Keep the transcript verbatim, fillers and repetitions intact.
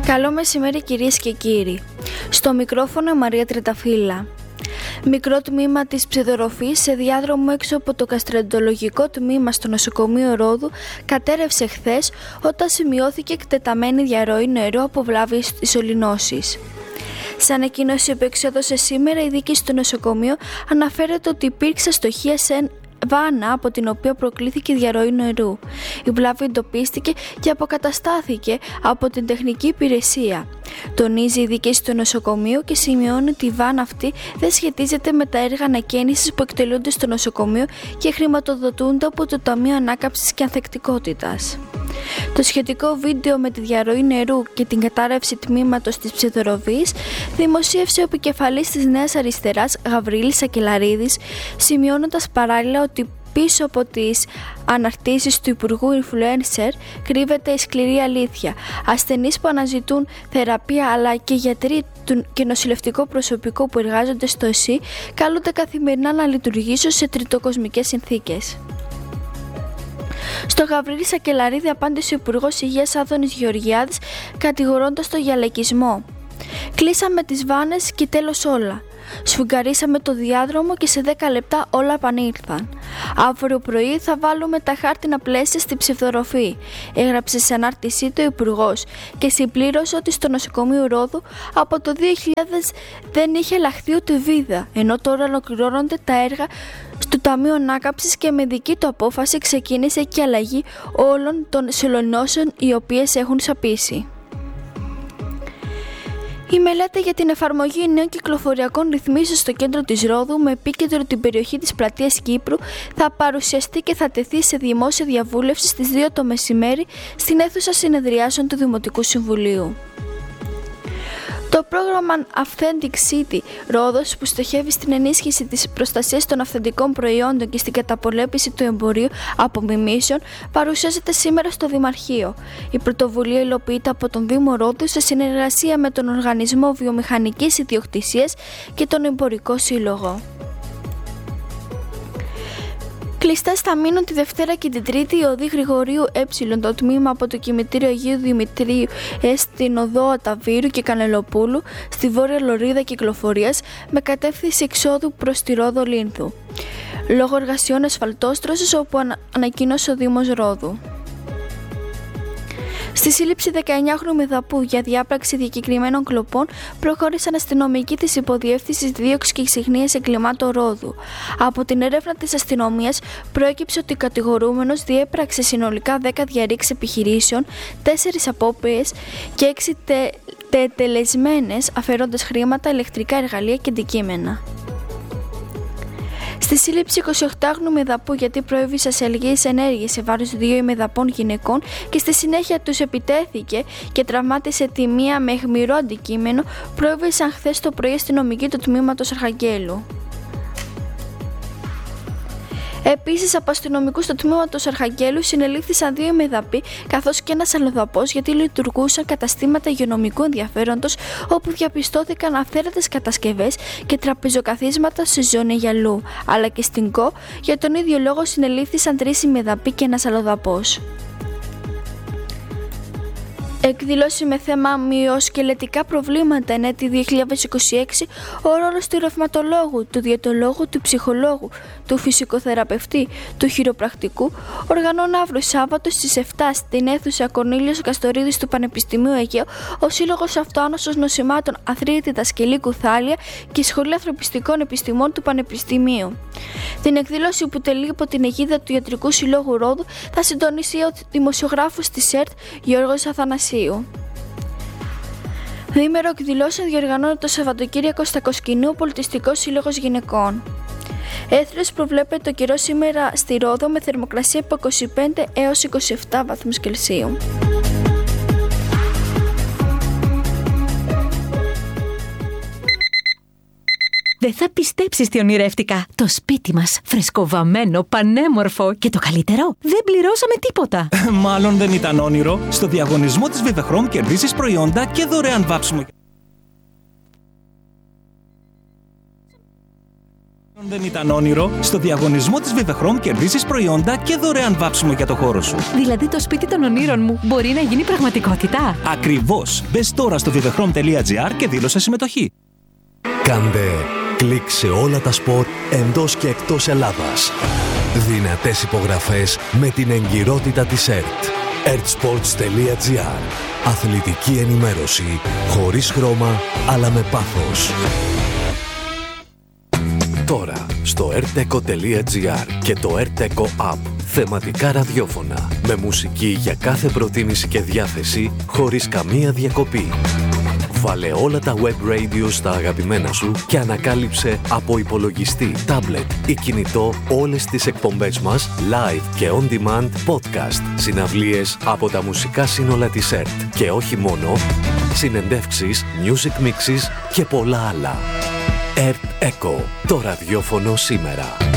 Καλό μεσημέρι κυρίες και κύριοι. Στο μικρόφωνο Μαρία Τρεταφύλλα. Μικρό τμήμα της ψευδορροφής σε διάδρομο έξω από το γαστρεντολογικό τμήμα στο νοσοκομείο Ρόδου κατέρευσε χθες όταν σημειώθηκε εκτεταμένη διαρροή νερού από βλάβη ισολινώσης. Σε ανακοίνωση που εξέδωσε σήμερα η δίκη στο νοσοκομείο αναφέρεται ότι υπήρξε αστοχία σε βάνα από την οποία προκλήθηκε διαρροή νερού. Η βλάβη εντοπίστηκε και αποκαταστάθηκε από την τεχνική υπηρεσία. Τονίζει η δίκη στο νοσοκομείο και σημειώνει ότι η βάνα αυτή δεν σχετίζεται με τα έργα ανακαίνησης που εκτελούνται στο νοσοκομείο και χρηματοδοτούνται από το Ταμείο Ανάκαμψης και Ανθεκτικότητας. Το σχετικό βίντεο με τη διαρροή νερού και την κατάρρευση τμήματος της ψευδορροφής δημοσίευσε ο επικεφαλής της Νέας Αριστεράς Γαβρίλης Σακελαρίδης, σημειώνοντας παράλληλα ότι πίσω από τις αναρτήσεις του Υπουργού Influencer κρύβεται η σκληρή αλήθεια. Ασθενείς που αναζητούν θεραπεία αλλά και γιατροί και νοσηλευτικό προσωπικό που εργάζονται στο ΕΣΥ καλούνται καθημερινά να λειτουργήσουν σε τριτοκοσμικές συνθήκες. Στο Γαβρίλη Σακελαρίδη απάντησε ο Υπουργός Υγείας Άδωνης Γεωργιάδης κατηγορώντας το για λαϊκισμό. «Κλείσαμε τις βάνες και τέλος όλα. Σφουγγαρίσαμε το διάδρομο και σε δέκα λεπτά όλα επανήλθαν. Αύριο πρωί θα βάλουμε τα χάρτινα πλαίσια στη ψευδορροφή», έγραψε σε ανάρτησή του ο Υπουργός και συμπλήρωσε ότι στο νοσοκομείο Ρόδου από το δύο χιλιάδες δεν είχε αλλάχθει ούτε βίδα, ενώ τώρα ολοκληρώνονται τα έργα στο Ταμείο Ανάκαμψης και με δική του απόφαση ξεκίνησε και αλλαγή όλων των σωληνώσεων οι οποίες έχουν σαπίσει. Η μελέτη για την εφαρμογή νέων κυκλοφοριακών ρυθμίσεων στο κέντρο της Ρόδου με επίκεντρο την περιοχή της Πλατείας Κύπρου θα παρουσιαστεί και θα τεθεί σε δημόσια διαβούλευση στις δύο το μεσημέρι στην αίθουσα συνεδριάσεων του Δημοτικού Συμβουλίου. Το πρόγραμμα Authentic City Ρόδος, που στοχεύει στην ενίσχυση της προστασίας των αυθεντικών προϊόντων και στην καταπολέμηση του εμπορίου απομιμήσεων, παρουσιάζεται σήμερα στο Δημαρχείο. Η πρωτοβουλία υλοποιείται από τον Δήμο Ρόδου σε συνεργασία με τον Οργανισμό Βιομηχανικής Ιδιοκτησίας και τον Εμπορικό Σύλλογο. Κλειστά θα μείνουν τη Δευτέρα και την Τρίτη οι οδοί Γρηγορίου Ε, το τμήμα από το κημητήριο Αγίου Δημητρίου ε, στην οδό Αταβύρου και Κανελοπούλου, στη βόρεια λωρίδα κυκλοφορίας με κατεύθυνση εξόδου προς τη Ρόδο Λίνθου, λόγω εργασιών ασφαλτόστρωσης, όπου ανα... ανακοίνωσε ο Δήμος Ρόδου. Στη σύλληψη δεκαεννιάχρονου μεδαπού για διάπραξη διακεκριμένων κλοπών προχώρησαν αστυνομικοί της Υποδιεύθυνσης Δίωξης και Ξυχνίας Εγκλημάτων Ρόδου. Από την έρευνα της αστυνομίας προέκυψε ότι ο κατηγορούμενος διέπραξε συνολικά δέκα διαρρήξεις επιχειρήσεων, τέσσερις απόπειρες και έξι τε... τετελεσμένες αφαιρώντας χρήματα, ηλεκτρικά εργαλεία και αντικείμενα. Στη σύλληψη εικοσιοκτάχρονου μεδαπού γιατί προέβησε σε αλληλεγγύες ενέργειες σε βάρος δύο ημεδαπών γυναικών και στη συνέχεια τους επιτέθηκε και τραυμάτισε τη μία με αιχμηρό αντικείμενο, προέβησαν χθες το πρωί αστυνομικοί του τμήματος Αρχαγγέλου. Επίσης, από αστυνομικούς του τμήματος Αρχαγγέλου συνελήφθησαν δύο ημεδαποί καθώς και ένας αλλοδαπός γιατί λειτουργούσαν καταστήματα υγειονομικού ενδιαφέροντος όπου διαπιστώθηκαν αυθαίρετες κατασκευές και τραπεζοκαθίσματα στη ζώνη γυαλού, αλλά και στην ΚΟ για τον ίδιο λόγο συνελήφθησαν τρεις ημεδαποί και ένας αλλοδαπός. Εκδήλωση με θέμα μυοσκελετικά προβλήματα εν έτη δύο χιλιάδες είκοσι έξι, ο ρόλος του ρευματολόγου, του διαιτολόγου, του ψυχολόγου, του φυσικοθεραπευτή, του χειροπρακτικού, οργανώνει αύριο Σάββατο στις επτά στην αίθουσα Κορνήλιος Καστορίδης του Πανεπιστημίου Αιγαίου ο Σύλλογος Αυτοάνωσος Νοσημάτων Αθρίτιδα και Λύκου Θάλια και η Σχολή Ανθρωπιστικών Επιστημών του Πανεπιστημίου. Την εκδήλωση που τελεί υπό την αιγίδα του Ιατρικού Συλλόγου Ρόδου θα συντονίσει ο δημοσιογράφος της ΕΡΤ Γιώργος Αθανασίου. Διήμερο εκδηλώσεων διοργανώνει το Σαββατοκύριακο στα Κοσκινού ο Πολιτιστικός Σύλλογος Γυναικών. Έθριος προβλέπεται το καιρό σήμερα στη Ρόδο με θερμοκρασία από είκοσι πέντε έως είκοσι επτά βαθμούς Κελσίου. Δεν θα πιστέψεις τι ονειρεύτηκα. Το σπίτι μας, φρεσκοβαμμένο, πανέμορφο και το καλύτερο, δεν πληρώσαμε τίποτα. Μάλλον δεν ήταν όνειρο. Στο διαγωνισμό της Vivechrome κερδίσεις προϊόντα και δωρεάν βάψιμο. Δεν ήταν όνειρο, στο διαγωνισμό της Vivechrom κερδίζεις προϊόντα και δωρεάν βάψιμο για το χώρο σου. Δηλαδή το σπίτι των ονείρων μου μπορεί να γίνει πραγματικότητα. Ακριβώς. Μπες τώρα στο vivechrom τελεία gr και δήλωσε συμμετοχή. Κάντε κλικ σε όλα τα σπορ εντός και εκτός Ελλάδας. Δυνατές υπογραφές με την εγκυρότητα της ΕΡΤ. ερτ-σπορτς τελεία gr. Αθλητική ενημέρωση χωρίς χρώμα αλλά με πάθος. Τώρα στο ερτ-εκο τελεία gr και το ερτ-εκο App. Θεματικά ραδιόφωνα με μουσική για κάθε προτίμηση και διάθεση χωρίς καμία διακοπή. Βάλε όλα τα web radio στα αγαπημένα σου και ανακάλυψε από υπολογιστή, τάμπλετ ή κινητό όλες τις εκπομπές μας live και on demand podcast, συναυλίες από τα μουσικά σύνολα της ΕΡΤ και όχι μόνο, συνεντεύξεις, music mixes και πολλά άλλα. ερτ-εκο, το ραδιόφωνο σήμερα.